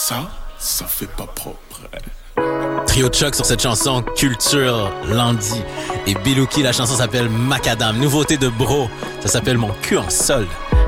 ça fait pas propre. Trio de choc sur cette chanson, Culture, Landy et Bilouki. La chanson s'appelle Macadam. Nouveauté de Bro, ça s'appelle Mon cul en sol.